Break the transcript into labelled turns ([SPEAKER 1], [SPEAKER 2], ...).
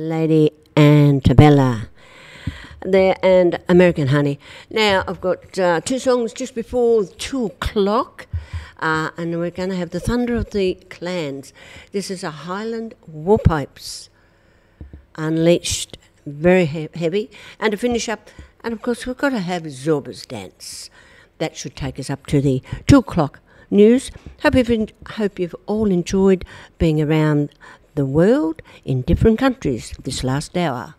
[SPEAKER 1] Lady Antebella there and American Honey. Now, I've got two songs just before 2 o'clock, and we're going to have The Thunder of the Clans. This is a Highland Warpipes Unleashed, very heavy. And to finish up, and of course, we've got to have Zorba's Dance. That should take us up to the 2 o'clock news. Hope you've all enjoyed being around the world in different countries this last hour.